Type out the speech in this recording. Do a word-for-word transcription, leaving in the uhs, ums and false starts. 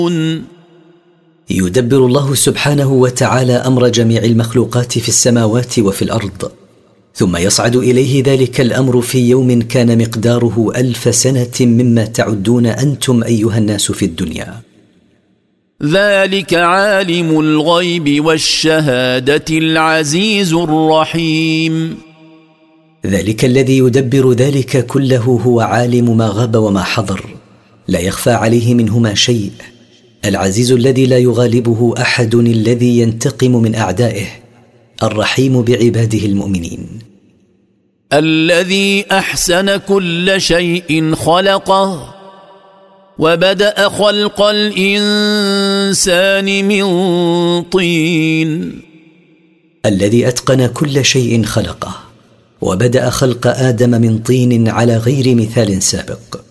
يدبر الله سبحانه وتعالى أمر جميع المخلوقات في السماوات وفي الأرض، ثم يصعد إليه ذلك الأمر في يوم كان مقداره ألف سنة مما تعدون أنتم أيها الناس في الدنيا. ذلك عالم الغيب والشهادة العزيز الرحيم. ذلك الذي يدبر ذلك كله هو عالم ما غاب وما حضر، لا يخفى عليه منهما شيء، العزيز الذي لا يغالبه أحد، الذي ينتقم من أعدائه، الرحيم بعباده المؤمنين. الذي أحسن كل شيء خلقه وبدأ خلق الإنسان من طين. الذي أتقن كل شيء خلقه وبدأ خلق آدم من طين على غير مثال سابق.